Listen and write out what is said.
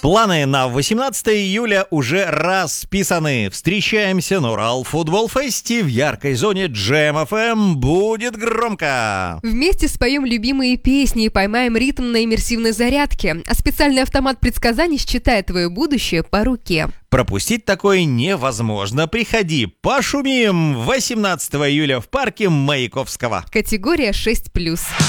Планы на 18 июля уже расписаны. Встречаемся на Урал Футбол Фесте в яркой зоне Jam FM. Будет громко. Вместе споем любимые песни и поймаем ритм на иммерсивной зарядке. А специальный автомат предсказаний считает твое будущее по руке. Пропустить такое невозможно. Приходи, пошумим 18 июля в парке Маяковского. Категория 6+.